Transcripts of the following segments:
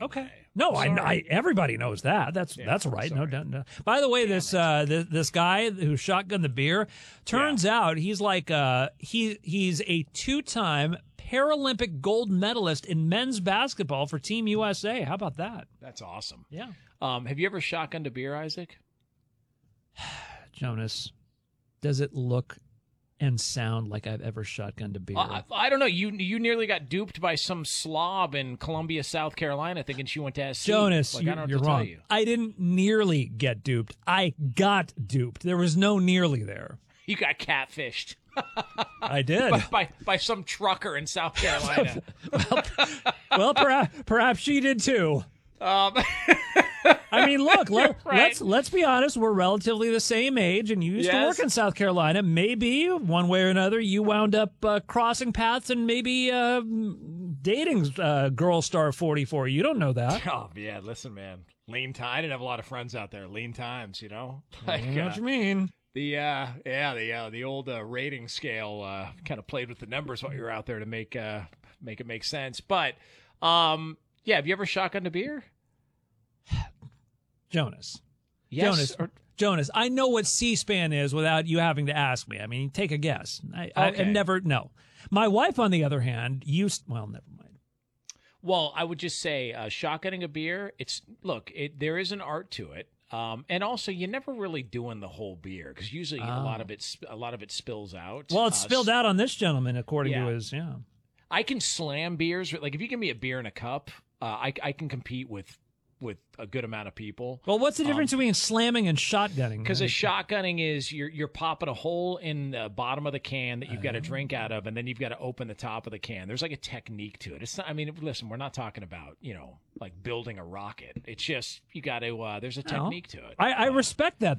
Okay. No, I everybody knows that. That's right. Sorry. No. By the way, this guy who shotgunned the beer, turns out he's like he's a 2-time Paralympic gold medalist in men's basketball for Team USA. How about that? That's awesome. Yeah. Have you ever shotgunned a beer, Isaac? Jonas, does it look and sound like I've ever shotgunned a beer? I don't know. You nearly got duped by some slob in Columbia, South Carolina, thinking she went to SC. Jonas, I don't know you're what to wrong. tell you. I didn't nearly get duped. I got duped. There was no nearly there. You got catfished. I did. by some trucker in South Carolina. well, perhaps she did too. I mean, look, let's be honest. We're relatively the same age, and you used to work in South Carolina. Maybe one way or another, you wound up crossing paths and maybe dating Girl Star 44. You don't know that. Oh yeah, listen, man. Lean time. I didn't have a lot of friends out there. Lean times, you know. I know what you mean. The old rating scale kind of played with the numbers while you were out there to make it make sense. But have you ever shotgunned a beer? Jonas. Yes. Jonas, I know what C-SPAN is without you having to ask me. I mean, take a guess. I never know. My wife, on the other hand, never mind. Well, I would just say shotgunning a beer, there is an art to it. And also, you're never really doing the whole beer because usually a lot of it spills out. Well, it's spilled out on this gentleman, according to his, I can slam beers. Like, if you give me a beer in a cup, I can compete with a good amount of people. Well, what's the difference between slamming and shotgunning? Because a shotgunning is you're popping a hole in the bottom of the can that you've got to drink out of, and then you've got to open the top of the can. There's like a technique to it. It's not. I mean, listen, we're not talking about like building a rocket. It's just you got to. There's a technique to it. I respect that.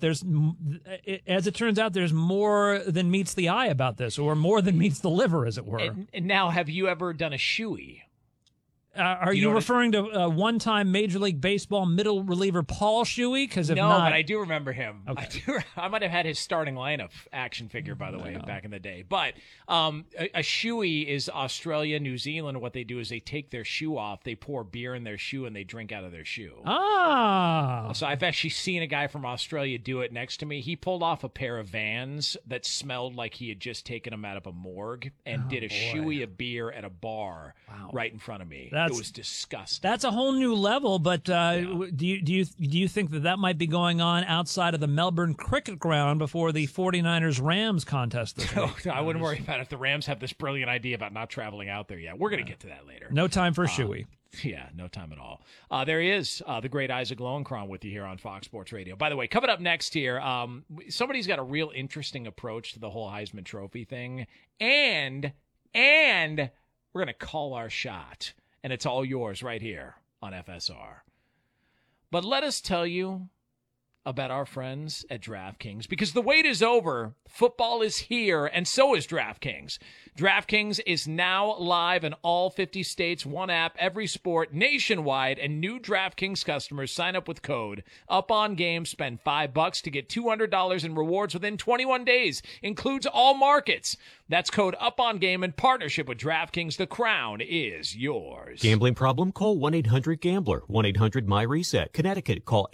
As it turns out, there's more than meets the eye about this, or more than meets the liver, as it were. And now, have you ever done a shoey? Are you referring to one-time Major League Baseball middle reliever Paul Shuey? Because but I do remember him. Okay. I might have had his starting lineup action figure, by the way, back in the day. But a shoey is Australia, New Zealand. What they do is they take their shoe off, they pour beer in their shoe, and they drink out of their shoe. Ah! So I've actually seen a guy from Australia do it next to me. He pulled off a pair of Vans that smelled like he had just taken them out of a morgue and did a shoey of beer at a bar right in front of me. It was disgusting. That's a whole new level, but do you think that might be going on outside of the Melbourne Cricket Ground before the 49ers-Rams contest this week? No, I wouldn't worry about it if the Rams have this brilliant idea about not traveling out there yet. We're going to get to that later. No time for Shuey. Yeah, no time at all. There he is, the great Isaac Lowenkron with you here on Fox Sports Radio. By the way, coming up next here, somebody's got a real interesting approach to the whole Heisman Trophy thing, and we're going to call our shot. And it's all yours right here on FSR. But let us tell you about our friends at DraftKings, because the wait is over. Football is here, and so is DraftKings. DraftKings is now live in all 50 states, one app, every sport, nationwide, and new DraftKings customers sign up with code UPONGAME, spend $5 to get $200 in rewards within 21 days. Includes all markets. That's code UPONGAME in partnership with DraftKings. The crown is yours. Gambling problem? Call 1-800-GAMBLER. 1-800-MY-RESET. Connecticut, call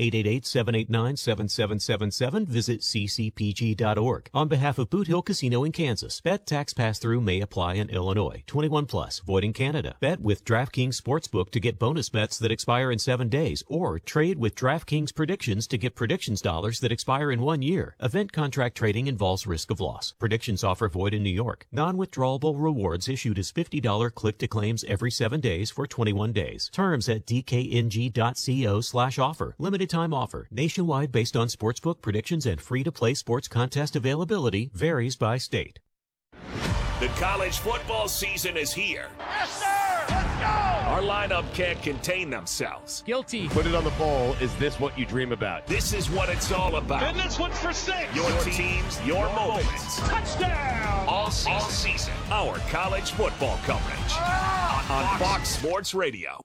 888-789-7777. Visit ccpg.org. On behalf of Boot Hill Casino in Kansas, bet tax pass-through may apply in Illinois. 21 plus, void in Canada. Bet with DraftKings Sportsbook to get bonus bets that expire in 7 days, or trade with DraftKings Predictions to get predictions dollars that expire in 1 year. Event contract trading involves risk of loss. Predictions offer void in New York. Non-withdrawable rewards issued as $50 click-to-claims every 7 days for 21 days. Terms at dkng.co/offer. Limited time offer. Nationwide based on sportsbook predictions and free-to-play sports contest availability. Varies by state. The college football season is here. Yes, sir! Let's go! Our lineup can't contain themselves. Guilty. Put it on the poll. Is this what you dream about? This is what it's all about. And this one's for 6. Your teams, your moments. Touchdown! All season. Our college football coverage on Fox Sports Radio.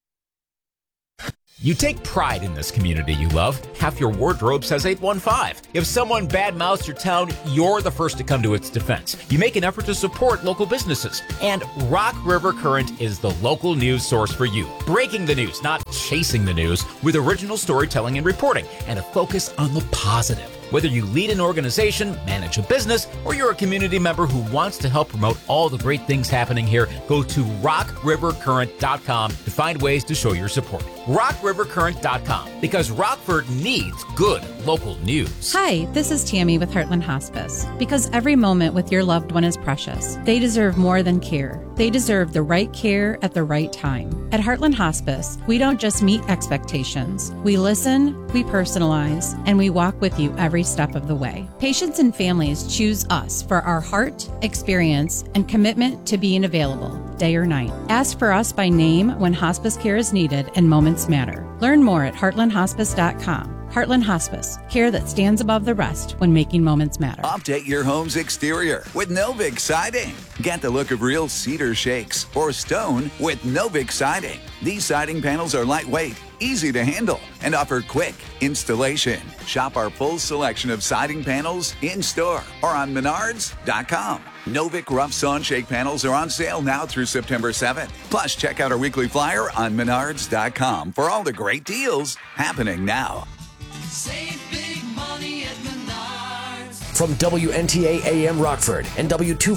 You take pride in this community you love. Half your wardrobe says 815. If someone badmouths your town, you're the first to come to its defense. You make an effort to support local businesses. And Rock River Current is the local news source for you. Breaking the news, not chasing the news with original storytelling and reporting and a focus on the positive. Whether you lead an organization, manage a business, or you're a community member who wants to help promote all the great things happening here, go to rockrivercurrent.com to find ways to show your support. rockrivercurrent.com, because Rockford needs good local news. Hi, this is Tammy with Heartland Hospice. Because every moment with your loved one is precious. They deserve more than care. They deserve the right care at the right time. At Heartland Hospice, we don't just meet expectations. We listen, we personalize, and we walk with you every step of the way. Patients and families choose us for our heart, experience, and commitment to being available day or night. Ask for us by name when hospice care is needed and moments matter. Learn more at heartlandhospice.com. Heartland Hospice, care that stands above the rest when making moments matter. Update your home's exterior with Novik Siding. Get the look of real cedar shakes or stone with Novik Siding. These siding panels are lightweight, easy to handle, and offer quick installation. Shop our full selection of siding panels in-store or on Menards.com. Novik Rough Sawn Shake panels are on sale now through September 7th. Plus, check out our weekly flyer on Menards.com for all the great deals happening now. Save big money at Menards. From WNTA AM Rockford and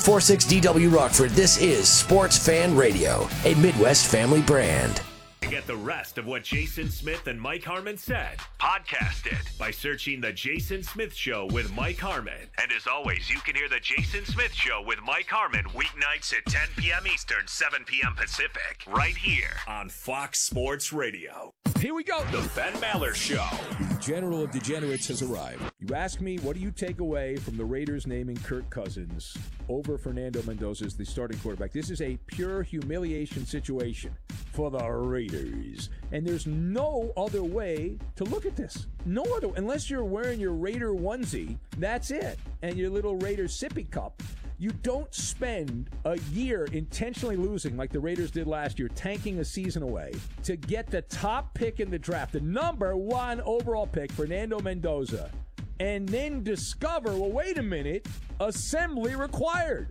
W246DW Rockford, this is Sports Fan Radio, a Midwest family brand. Get the rest of what Jason Smith and Mike Harmon said. Podcast it by searching The Jason Smith Show with Mike Harmon. And as always, you can hear The Jason Smith Show with Mike Harmon weeknights at 10 p.m. Eastern, 7 p.m. Pacific, right here on Fox Sports Radio. Here we go. The Ben Maller Show. The General of Degenerates has arrived. You ask me, what do you take away from the Raiders naming Kirk Cousins over Fernando Mendoza as the starting quarterback? This is a pure humiliation situation for the Raiders. And there's no other way to look at this. No other, unless you're wearing your Raider onesie, that's it. And your little Raider sippy cup. You don't spend a year intentionally losing like the Raiders did last year, tanking a season away, to get the top pick in the draft, the number 1 overall pick, Fernando Mendoza, and then discover, well, wait a minute, assembly required.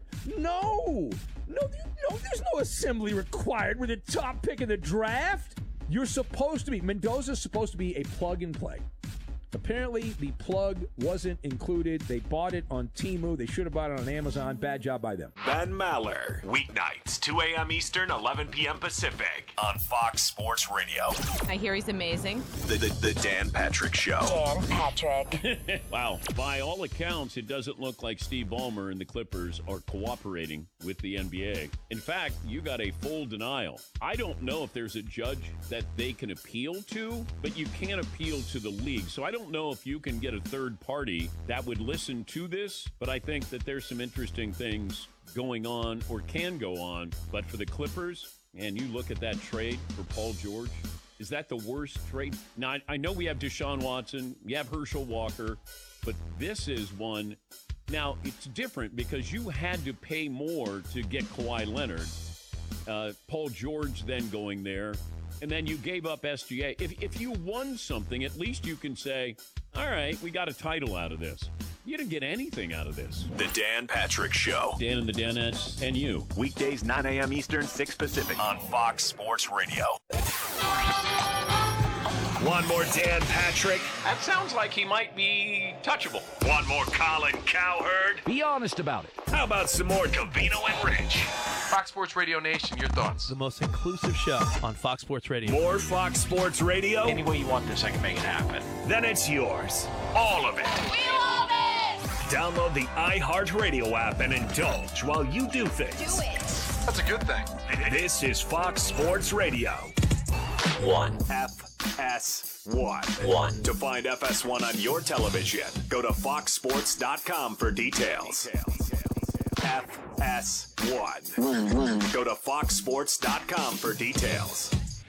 No, there's no assembly required with the top pick in the draft. You're supposed to be, Mendoza's supposed to be a plug and play. Apparently, the plug wasn't included. They bought it on Temu. They should have bought it on Amazon. Bad job by them. Ben Maller, weeknights, 2 a.m. Eastern, 11 p.m. Pacific, on Fox Sports Radio. I hear he's amazing. The Dan Patrick Show. Dan Patrick. Wow. By all accounts, it doesn't look like Steve Ballmer and the Clippers are cooperating with the NBA. In fact, you got a full denial. I don't know if there's a judge that they can appeal to, but you can't appeal to the league. So I don't know if you can get a third party that would listen to this, but I think that there's some interesting things going on or can go on. But for the Clippers, and you look at that trade for Paul George, is that the worst trade? Now, I know we have Deshaun Watson, we have Herschel Walker, but this is one. Now, it's different because you had to pay more to get Kawhi Leonard. Paul George then going there. And then you gave up SGA. If you won something, at least you can say, all right, we got a title out of this. You didn't get anything out of this. The Dan Patrick Show. Dan and the Danettes and you. Weekdays, 9 a.m. Eastern, 6 Pacific, on Fox Sports Radio. One more Dan Patrick. That sounds like he might be touchable. One more Colin Cowherd. Be honest about it. How about some more Covino and Rich? Fox Sports Radio Nation, your thoughts? The most inclusive show on Fox Sports Radio. More Fox Sports Radio? Any way you want this, I can make it happen. Then it's yours. All of it. We love it! Download the iHeartRadio app and indulge while you do things. Do it. That's a good thing. This is Fox Sports Radio. 1. FS1. To find FS1 on your television, go to foxsports.com for details. FS1. Go to foxsports.com for details.